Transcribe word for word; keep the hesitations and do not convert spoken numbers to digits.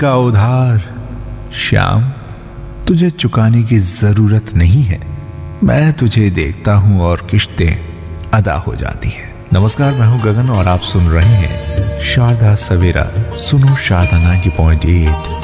का उधार। श्याम, तुझे चुकाने की जरूरत नहीं है, मैं तुझे देखता हूं और किश्तें अदा हो जाती हैं। नमस्कार, मैं हूं गगन और आप सुन रहे हैं शारदा सवेरा। सुनो शारदा नाइंटी पॉइंट एट